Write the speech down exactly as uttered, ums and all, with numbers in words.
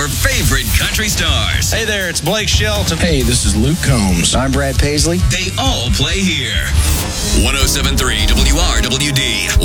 your favorite country stars. Hey there, it's Blake Shelton. Hey, this is Luke Combs. I'm Brad Paisley. They all play here. one oh seven point three W R W D,